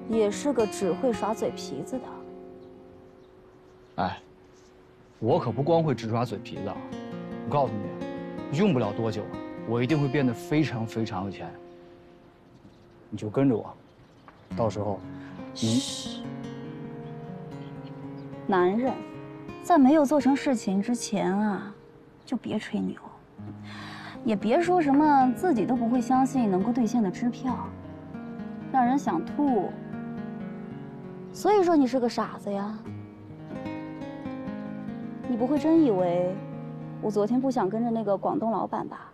也是个只会耍嘴皮子的。 哎，我可不光会只耍嘴皮子，我告诉你，用不了多久，我一定会变得非常非常有钱。你就跟着我，到时候你…… 男人，在没有做成事情之前啊，就别吹牛，也别说什么自己都不会相信能够兑现的支票，让人想吐。所以说你是个傻子呀。你不会真以为我昨天不想跟着那个广东老板吧？